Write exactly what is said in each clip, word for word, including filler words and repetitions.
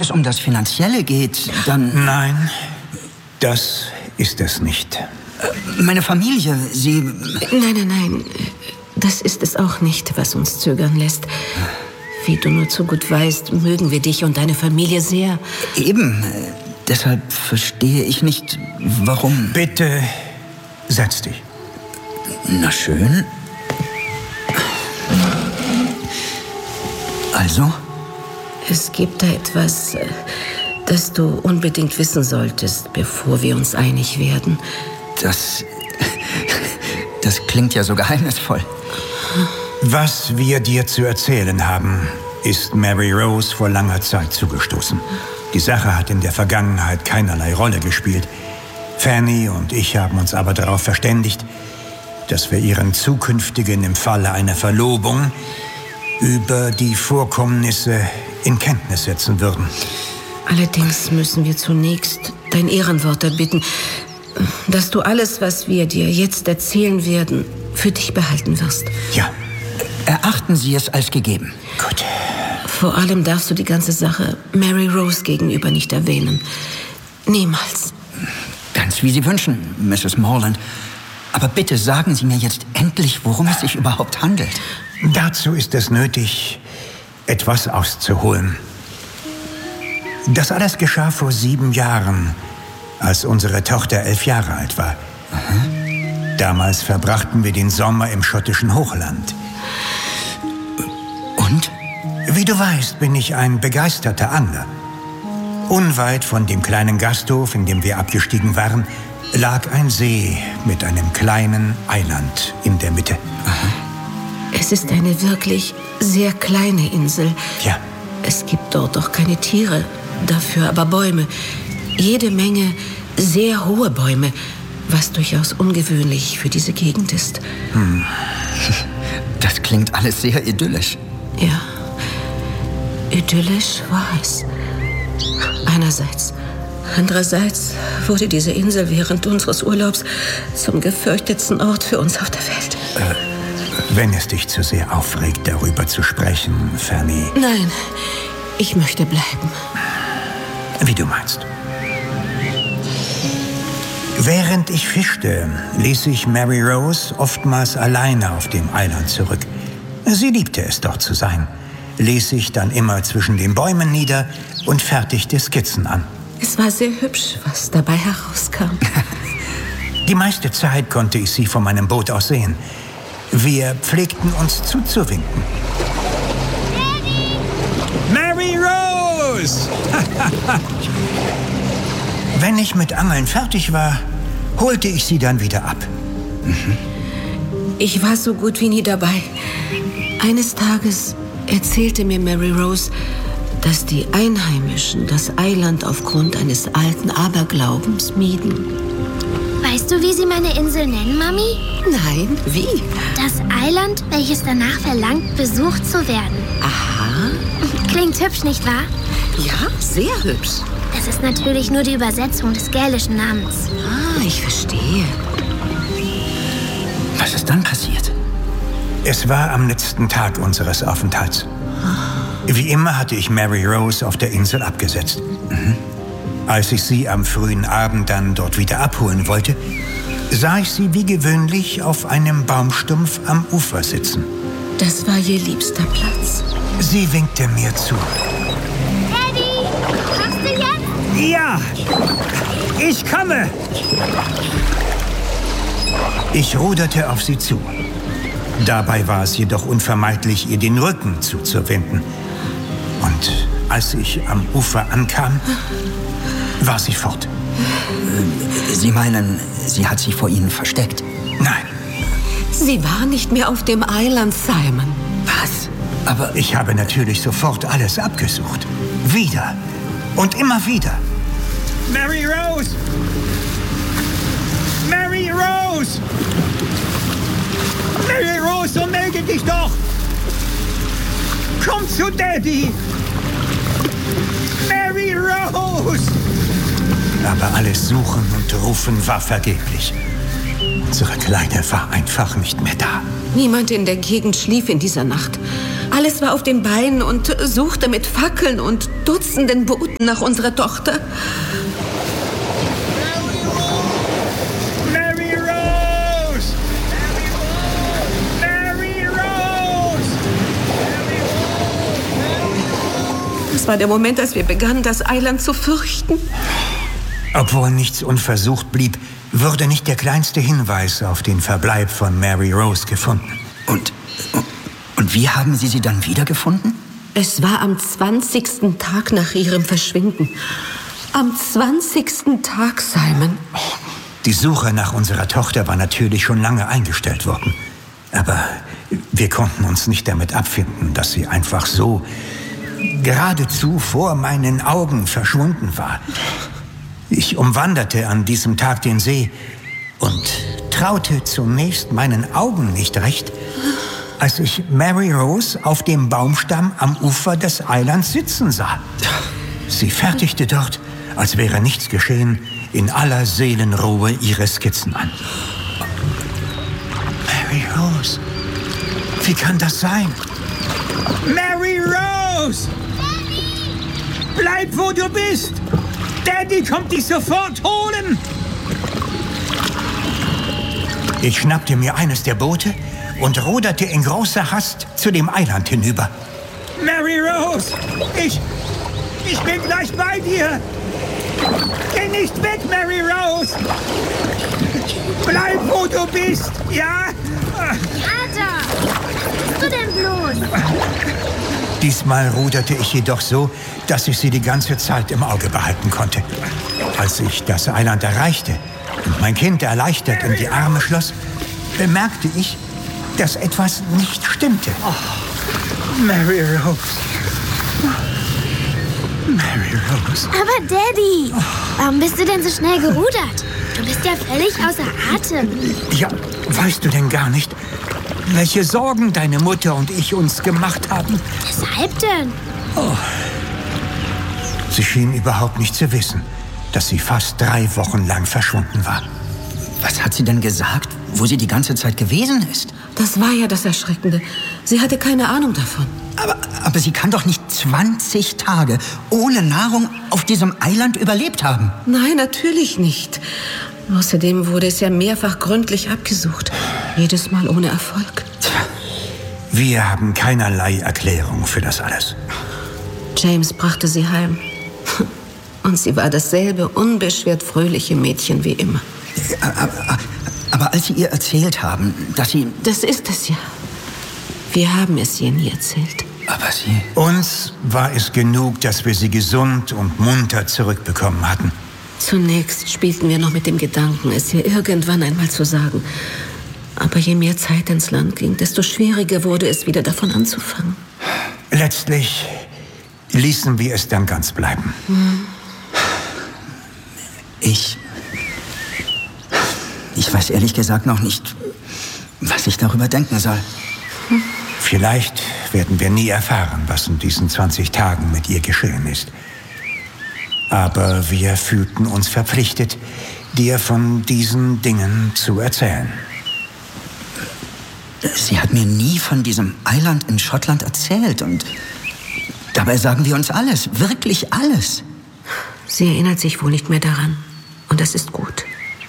es um das Finanzielle geht, dann... Nein, das ist es nicht. Meine Familie, sie... Nein, nein, nein. Das ist es auch nicht, was uns zögern lässt. Wie du nur zu gut weißt, mögen wir dich und deine Familie sehr. Eben. Deshalb verstehe ich nicht, warum... Bitte, setz dich. Na schön. Also? Es gibt da etwas, das du unbedingt wissen solltest, bevor wir uns einig werden. Das... Das klingt ja so geheimnisvoll. Was wir dir zu erzählen haben, ist Mary Rose vor langer Zeit zugestoßen. Die Sache hat in der Vergangenheit keinerlei Rolle gespielt. Fanny und ich haben uns aber darauf verständigt, dass wir ihren Zukünftigen im Falle einer Verlobung über die Vorkommnisse in Kenntnis setzen würden. Allerdings müssen wir zunächst dein Ehrenwort erbitten, dass du alles, was wir dir jetzt erzählen werden, für dich behalten wirst. Ja. Erachten Sie es als gegeben. Gut. Vor allem darfst du die ganze Sache Mary Rose gegenüber nicht erwähnen. Niemals. Ganz wie Sie wünschen, Misses Morland. Aber bitte sagen Sie mir jetzt endlich, worum es sich überhaupt handelt. Dazu ist es nötig, etwas auszuholen. Das alles geschah vor sieben Jahren, als unsere Tochter elf Jahre alt war. Aha. Damals verbrachten wir den Sommer im schottischen Hochland. Und? Wie du weißt, bin ich ein begeisterter Angler. Unweit von dem kleinen Gasthof, in dem wir abgestiegen waren, lag ein See mit einem kleinen Eiland in der Mitte. Aha. Es ist eine wirklich sehr kleine Insel. Ja. Es gibt dort auch keine Tiere, dafür aber Bäume. Jede Menge sehr hohe Bäume, was durchaus ungewöhnlich für diese Gegend ist. Hm. Das klingt alles sehr idyllisch. Ja, idyllisch war es. Einerseits. Andererseits wurde diese Insel während unseres Urlaubs zum gefürchtetsten Ort für uns auf der Welt. Äh, wenn es dich zu sehr aufregt, darüber zu sprechen, Fanny. Nein, ich möchte bleiben. Wie du meinst. Während ich fischte, ließ ich Mary Rose oftmals alleine auf dem Eiland zurück. Sie liebte es, dort zu sein, ließ sich dann immer zwischen den Bäumen nieder und fertigte Skizzen an. Es war sehr hübsch, was dabei herauskam. Die meiste Zeit konnte ich sie von meinem Boot aus sehen. Wir pflegten uns zuzuwinken. Mary Rose! Wenn ich mit Angeln fertig war, holte ich sie dann wieder ab. Mhm. Ich war so gut wie nie dabei. Eines Tages erzählte mir Mary Rose, dass die Einheimischen das Eiland aufgrund eines alten Aberglaubens mieden. Weißt du, wie sie meine Insel nennen, Mami? Nein, wie? Das Eiland, welches danach verlangt, besucht zu werden. Aha. Klingt hübsch, nicht wahr? Ja, sehr hübsch. Das ist natürlich nur die Übersetzung des gälischen Namens. Ah, ich verstehe. Was ist dann passiert? Es war am letzten Tag unseres Aufenthalts. Wie immer hatte ich Mary Rose auf der Insel abgesetzt. Mhm. Als ich sie am frühen Abend dann dort wieder abholen wollte, sah ich sie wie gewöhnlich auf einem Baumstumpf am Ufer sitzen. Das war ihr liebster Platz. Sie winkte mir zu. Daddy, kommst du jetzt? Ja, ich komme. Ich ruderte auf sie zu. Dabei war es jedoch unvermeidlich, ihr den Rücken zuzuwenden. Und als ich am Ufer ankam, war sie fort. Sie meinen, sie hat sich vor Ihnen versteckt? Nein. Sie war nicht mehr auf dem Eiland, Simon. Was? Aber ich habe natürlich sofort alles abgesucht. Wieder und immer wieder. Mary Rose! Mary Rose! Mary Rose, so melde dich doch! Komm zu Daddy! Mary Rose! Aber alles Suchen und Rufen war vergeblich. Unsere Kleine war einfach nicht mehr da. Niemand in der Gegend schlief in dieser Nacht. Alles war auf den Beinen und suchte mit Fackeln und Dutzenden Booten nach unserer Tochter. Mary Rose! Mary Rose! Das war der Moment, als wir begannen, das Eiland zu fürchten. Obwohl nichts unversucht blieb, wurde nicht der kleinste Hinweis auf den Verbleib von Mary Rose gefunden. Und, und wie haben Sie sie dann wiedergefunden? Es war am zwanzigsten Tag nach ihrem Verschwinden. Am zwanzigsten Tag, Simon. Die Suche nach unserer Tochter war natürlich schon lange eingestellt worden. Aber wir konnten uns nicht damit abfinden, dass sie einfach so geradezu vor meinen Augen verschwunden war. Ich umwanderte an diesem Tag den See und traute zunächst meinen Augen nicht recht, als ich Mary Rose auf dem Baumstamm am Ufer des Eilands sitzen sah. Sie fertigte dort, als wäre nichts geschehen, in aller Seelenruhe ihre Skizzen an. Mary Rose, wie kann das sein? Mary Rose! Bleib, wo du bist! Daddy kommt dich sofort holen! Ich schnappte mir eines der Boote und ruderte in großer Hast zu dem Eiland hinüber. Mary Rose! Ich... ich bin gleich bei dir! Geh nicht weg, Mary Rose! Bleib, wo du bist, ja? Vater, was bist du denn bloß? Diesmal ruderte ich jedoch so, dass ich sie die ganze Zeit im Auge behalten konnte. Als ich das Eiland erreichte und mein Kind erleichtert in die Arme schloss, bemerkte ich, dass etwas nicht stimmte. Oh, Mary Rose. Mary Rose. Aber Daddy, warum bist du denn so schnell gerudert? Du bist ja völlig außer Atem. Ja, weißt du denn gar nicht, welche Sorgen deine Mutter und ich uns gemacht haben? Weshalb denn? Oh. Sie schien überhaupt nicht zu wissen, dass sie fast drei Wochen lang verschwunden war. Was hat sie denn gesagt, wo sie die ganze Zeit gewesen ist? Das war ja das Erschreckende. Sie hatte keine Ahnung davon. Aber, aber sie kann doch nicht zwanzig Tage ohne Nahrung auf diesem Eiland überlebt haben. Nein, natürlich nicht. Außerdem wurde es ja mehrfach gründlich abgesucht. Jedes Mal ohne Erfolg. Wir haben keinerlei Erklärung für das alles. James brachte sie heim. Und sie war dasselbe unbeschwert fröhliche Mädchen wie immer. Aber, aber als Sie ihr erzählt haben, dass Sie... Das ist es ja. Wir haben es ihr nie erzählt. Aber Sie... Uns war es genug, dass wir sie gesund und munter zurückbekommen hatten. Zunächst spielten wir noch mit dem Gedanken, es ihr irgendwann einmal zu sagen. Aber je mehr Zeit ins Land ging, desto schwieriger wurde es, wieder davon anzufangen. Letztlich ließen wir es dann ganz bleiben. Hm. Ich... Ich weiß ehrlich gesagt noch nicht, was ich darüber denken soll. Hm. Vielleicht werden wir nie erfahren, was in diesen zwanzig Tagen mit ihr geschehen ist. Aber wir fühlten uns verpflichtet, dir von diesen Dingen zu erzählen. Sie hat mir nie von diesem Eiland in Schottland erzählt und dabei sagen wir uns alles, wirklich alles. Sie erinnert sich wohl nicht mehr daran und das ist gut.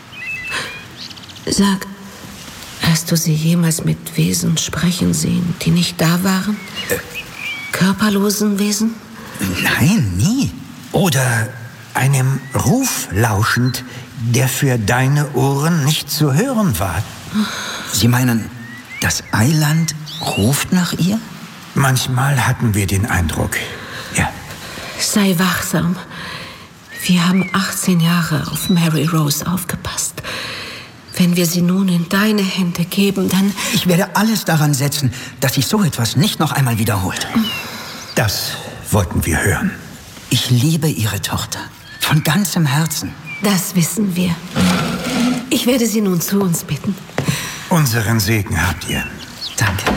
Sag, hast du sie jemals mit Wesen sprechen sehen, die nicht da waren? Äh. Körperlosen Wesen? Nein, nie. Oder einem Ruf lauschend, der für deine Ohren nicht zu hören war. Sie meinen, das Eiland ruft nach ihr? Manchmal hatten wir den Eindruck, ja. Sei wachsam. Wir haben achtzehn Jahre auf Mary Rose aufgepasst. Wenn wir sie nun in deine Hände geben, dann... Ich werde alles daran setzen, dass sich so etwas nicht noch einmal wiederholt. Das wollten wir hören. Ich liebe Ihre Tochter. Von ganzem Herzen. Das wissen wir. Ich werde sie nun zu uns bitten. Unseren Segen habt ihr. Danke.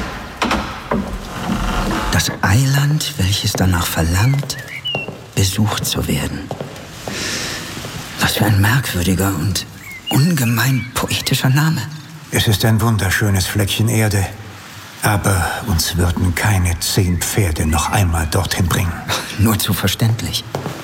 Das Eiland, welches danach verlangt, besucht zu werden. Was für ein merkwürdiger und ungemein poetischer Name. Es ist ein wunderschönes Fleckchen Erde, Aber uns würden keine zehn Pferde noch einmal dorthin bringen. Nur zu verständlich.